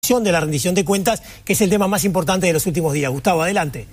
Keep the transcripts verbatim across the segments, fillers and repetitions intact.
de la rendición de cuentas, que es el tema más importante de los últimos días. Gustavo, adelante.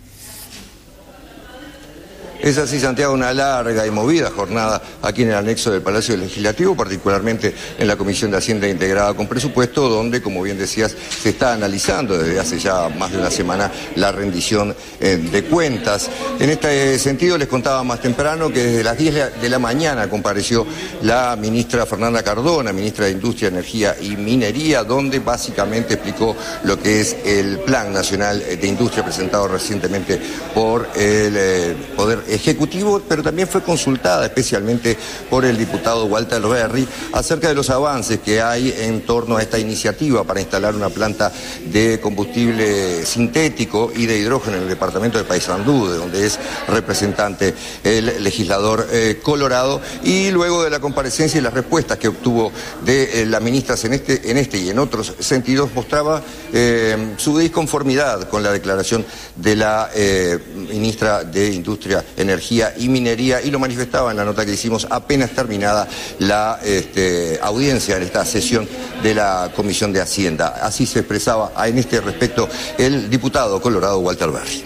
Es así, Santiago, una larga y movida jornada aquí en el anexo del Palacio Legislativo, particularmente en la Comisión de Hacienda Integrada con Presupuesto, donde, como bien decías, se está analizando desde hace ya más de una semana la rendición eh, de cuentas. En este sentido, les contaba más temprano que desde las diez de la mañana compareció la ministra Fernanda Cardona, ministra de Industria, Energía y Minería, donde básicamente explicó lo que es el Plan Nacional de Industria presentado recientemente por el eh, Poder Ejecutivo, pero también fue consultada especialmente por el diputado Walter Berry acerca de los avances que hay en torno a esta iniciativa para instalar una planta de combustible sintético y de hidrógeno en el departamento de Paysandú, de donde es representante el legislador eh, colorado, y luego de la comparecencia y las respuestas que obtuvo de eh, la ministra en este, en este y en otros sentidos, mostraba eh, su disconformidad con la declaración de la eh, ministra de Industria, Energía y Minería, y lo manifestaba en la nota que hicimos apenas terminada la este, audiencia en esta sesión de la Comisión de Hacienda. Así se expresaba en este respecto el diputado colorado Walter Berry.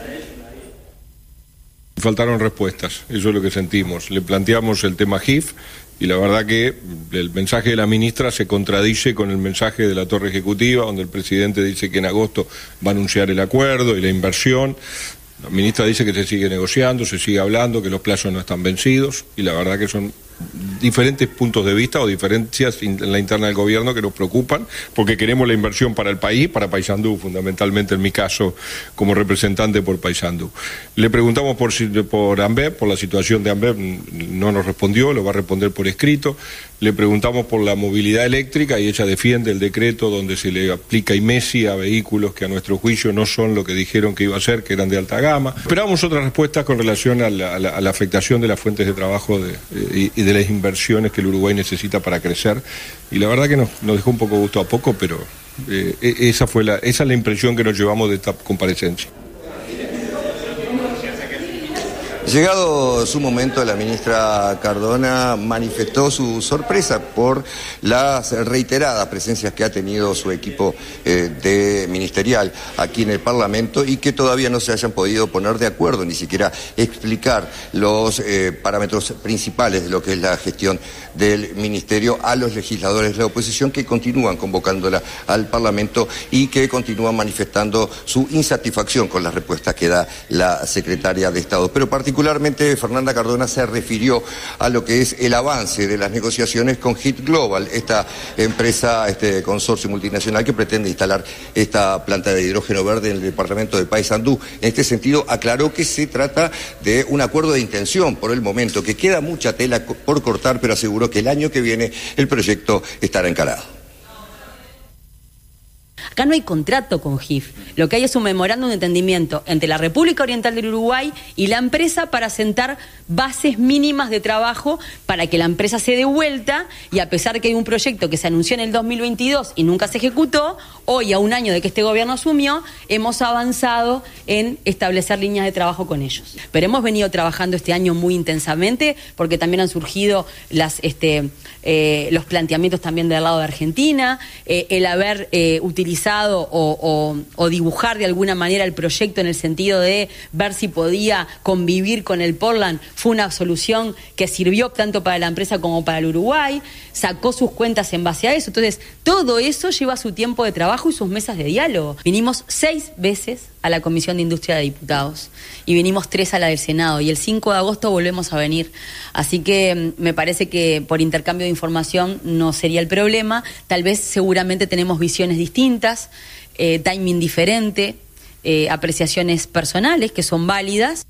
Faltaron respuestas, eso es lo que sentimos. Le planteamos el tema G I F y la verdad que el mensaje de la ministra se contradice con el mensaje de la Torre Ejecutiva, donde el presidente dice que en agosto va a anunciar el acuerdo y la inversión. La ministra dice que se sigue negociando, se sigue hablando, que los plazos no están vencidos, y la verdad que son diferentes puntos de vista o diferencias en la interna del gobierno que nos preocupan, porque queremos la inversión para el país, para Paysandú, fundamentalmente en mi caso como representante por Paysandú. Le preguntamos por, por ANBEP, por la situación de ANBEP, no nos respondió, lo va a responder por escrito. Le preguntamos por la movilidad eléctrica y ella defiende el decreto donde se le aplica IMESI a vehículos que a nuestro juicio no son lo que dijeron que iba a ser, que eran de alta gama. Esperábamos otras respuestas con relación a la, a la, a la afectación de las fuentes de trabajo de, y, y de las inversiones que el Uruguay necesita para crecer, y la verdad que nos, nos dejó un poco gusto a poco, pero eh, esa fue la, esa es la impresión que nos llevamos de esta comparecencia. Llegado su momento, la ministra Cardona manifestó su sorpresa por las reiteradas presencias que ha tenido su equipo eh, de ministerial aquí en el Parlamento y que todavía no se hayan podido poner de acuerdo, ni siquiera explicar los eh, parámetros principales de lo que es la gestión del ministerio a los legisladores de la oposición, que continúan convocándola al Parlamento y que continúan manifestando su insatisfacción con las respuestas que da la secretaria de Estado. Pero particularmente Fernanda Cardona se refirió a lo que es el avance de las negociaciones con H I T Global, esta empresa, este consorcio multinacional que pretende instalar esta planta de hidrógeno verde en el departamento de Paysandú. En este sentido, aclaró que se trata de un acuerdo de intención por el momento, que queda mucha tela por cortar, pero aseguró que el año que viene el proyecto estará encarado. Acá no hay contrato con G I F, lo que hay es un memorándum de entendimiento entre la República Oriental del Uruguay y la empresa para sentar bases mínimas de trabajo para que la empresa se dé vuelta, y a pesar que hay un proyecto que se anunció en el dos mil veintidós y nunca se ejecutó, hoy, a un año de que este gobierno asumió, hemos avanzado en establecer líneas de trabajo con ellos. Pero hemos venido trabajando este año muy intensamente porque también han surgido las, este, eh, los planteamientos también del lado de Argentina, eh, el haber eh, utilizado O, o, o dibujar de alguna manera el proyecto en el sentido de ver si podía convivir con el Portland, fue una solución que sirvió tanto para la empresa como para el Uruguay, sacó sus cuentas en base a eso. Entonces, todo eso lleva su tiempo de trabajo y sus mesas de diálogo. Vinimos seis veces a la Comisión de Industria de Diputados y vinimos tres a la del Senado, y el cinco de agosto volvemos a venir. Así que me parece que por intercambio de información no sería el problema. Tal vez seguramente tenemos visiones distintas, eh, timing diferente, eh, apreciaciones personales que son válidas.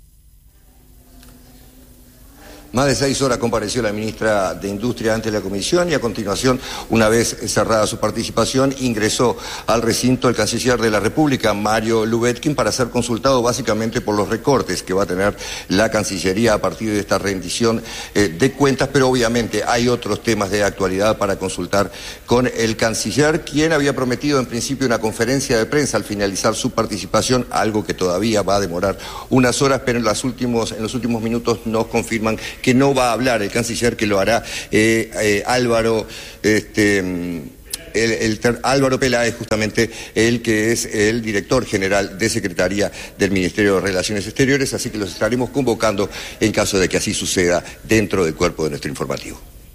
Más de seis horas compareció la ministra de Industria ante la comisión y a continuación, una vez cerrada su participación, ingresó al recinto el canciller de la República, Mario Lubetkin, para ser consultado básicamente por los recortes que va a tener la Cancillería a partir de esta rendición eh, de cuentas, pero obviamente hay otros temas de actualidad para consultar con el canciller, quien había prometido en principio una conferencia de prensa al finalizar su participación, algo que todavía va a demorar unas horas, pero en, las últimos, en los últimos minutos nos confirman que no va a hablar el canciller, que lo hará eh, eh, Álvaro este, el, el ter, Álvaro Peláez, justamente el que es el director general de Secretaría del Ministerio de Relaciones Exteriores, así que los estaremos convocando en caso de que así suceda dentro del cuerpo de nuestro informativo.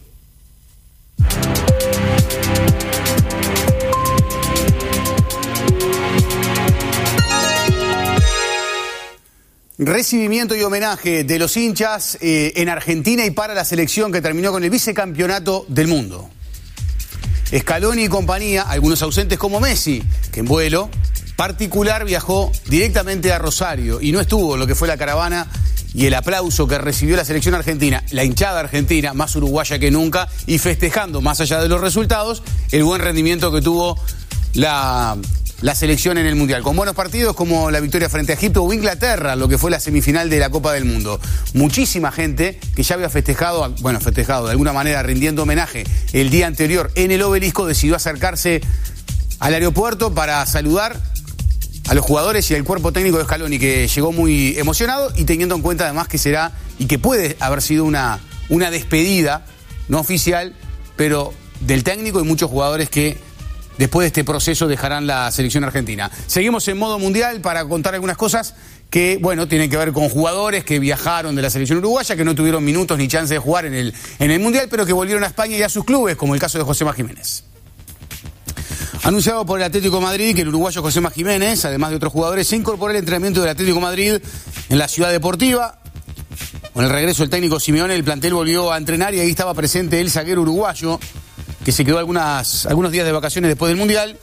Recibimiento y homenaje de los hinchas eh, en Argentina y para la selección que terminó con el vicecampeonato del mundo. Scaloni y compañía, algunos ausentes como Messi, que en vuelo particular viajó directamente a Rosario y no estuvo en lo que fue la caravana y el aplauso que recibió la selección argentina, la hinchada argentina, más uruguaya que nunca, y festejando, más allá de los resultados, el buen rendimiento que tuvo la... la selección en el Mundial, con buenos partidos como la victoria frente a Egipto o Inglaterra, lo que fue la semifinal de la Copa del Mundo. Muchísima gente que ya había festejado, bueno, festejado de alguna manera, rindiendo homenaje el día anterior en el Obelisco, decidió acercarse al aeropuerto para saludar a los jugadores y al cuerpo técnico de Scaloni, que llegó muy emocionado y teniendo en cuenta además que será y que puede haber sido una, una despedida no oficial, pero del técnico y muchos jugadores que después de este proceso dejarán la selección argentina. Seguimos en modo mundial para contar algunas cosas que, bueno, tienen que ver con jugadores que viajaron de la selección uruguaya, que no tuvieron minutos ni chance de jugar en el, en el mundial, pero que volvieron a España y a sus clubes, como el caso de Josema Jiménez. Anunciado por el Atlético de Madrid que el uruguayo Josema Jiménez, además de otros jugadores, se incorporó al entrenamiento del Atlético de Madrid en la Ciudad Deportiva. Con el regreso del técnico Simeone, el plantel volvió a entrenar y ahí estaba presente el zaguero uruguayo, que se quedó algunas, algunos días de vacaciones después del Mundial.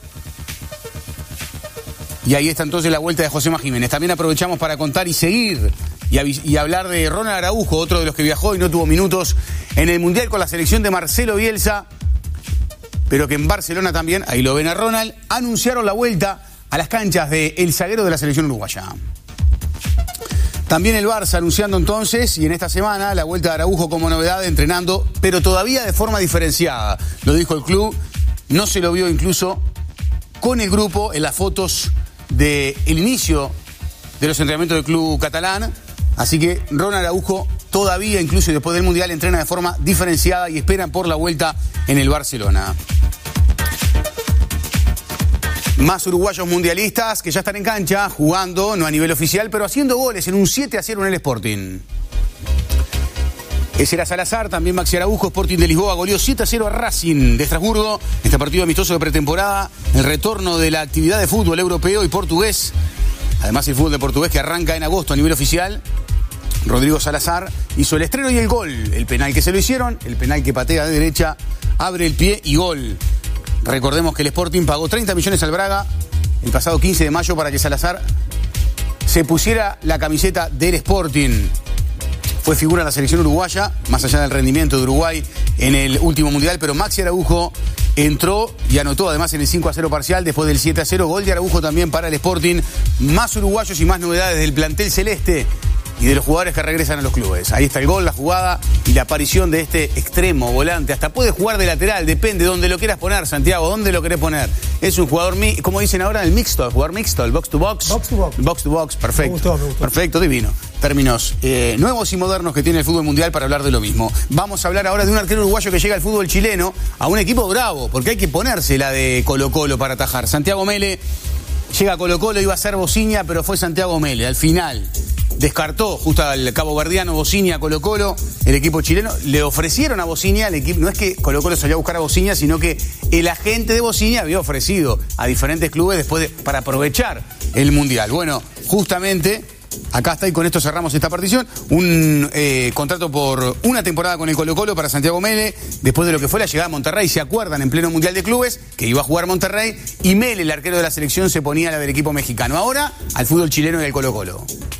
Y ahí está entonces la vuelta de Josema Jiménez. También aprovechamos para contar y seguir y, y hablar de Ronald Araujo, otro de los que viajó y no tuvo minutos en el Mundial con la selección de Marcelo Bielsa, pero que en Barcelona también, ahí lo ven a Ronald, anunciaron la vuelta a las canchas del zaguero de la selección uruguaya. También el Barça anunciando entonces, y en esta semana, la vuelta de Araujo como novedad, entrenando, pero todavía de forma diferenciada. Lo dijo el club, no se lo vio incluso con el grupo en las fotos del inicio de los entrenamientos del club catalán. Así que Ronald Araujo todavía, incluso después del Mundial, entrena de forma diferenciada y esperan por la vuelta en el Barcelona. Más uruguayos mundialistas que ya están en cancha, jugando, no a nivel oficial, pero haciendo goles en un siete a cero en el Sporting. Ese era Salazar, también Maxi Araujo. Sporting de Lisboa goleó siete a cero a Racing de Estrasburgo. Este partido amistoso de pretemporada, el retorno de la actividad de fútbol europeo y portugués. Además el fútbol de portugués que arranca en agosto a nivel oficial. Rodrigo Salazar hizo el estreno y el gol. El penal que se lo hicieron, el penal que patea de derecha, abre el pie y gol. Recordemos que el Sporting pagó treinta millones al Braga el pasado quince de mayo para que Salazar se pusiera la camiseta del Sporting. Fue figura de la selección uruguaya, más allá del rendimiento de Uruguay en el último Mundial, pero Maxi Araujo entró y anotó además en el cinco a cero parcial después del siete a cero. Gol de Araujo también para el Sporting. Más uruguayos y más novedades del plantel celeste y de los jugadores que regresan a los clubes. Ahí está el gol, la jugada y la aparición de este extremo, volante. Hasta puede jugar de lateral, depende de dónde lo quieras poner, Santiago, dónde lo querés poner. Es un jugador, como dicen ahora, el mixto, el jugador mixto, el box to box. Box to box. Box to box, perfecto. Me gustó, me gustó. Perfecto, divino. Términos eh, nuevos y modernos que tiene el fútbol mundial para hablar de lo mismo. Vamos a hablar ahora de un arquero uruguayo que llega al fútbol chileno, a un equipo bravo, porque hay que ponérsela de Colo Colo para atajar. Santiago Mele llega a Colo Colo, iba a ser Bociña, pero fue Santiago Mele. Al final descartó justo al caboverdiano Bociña a Colo Colo, el equipo chileno. Le ofrecieron a Bociña, el equipo, no es que Colo Colo salió a buscar a Bociña, sino que el agente de Bociña había ofrecido a diferentes clubes después de, para aprovechar el Mundial. Bueno, justamente acá está y con esto cerramos esta partición. Un eh, contrato por una temporada con el Colo Colo para Santiago Mele, después de lo que fue la llegada a Monterrey. ¿Se acuerdan? En pleno Mundial de Clubes, que iba a jugar Monterrey, y Mele, el arquero de la selección, se ponía a la del equipo mexicano. Ahora, al fútbol chileno y al Colo Colo.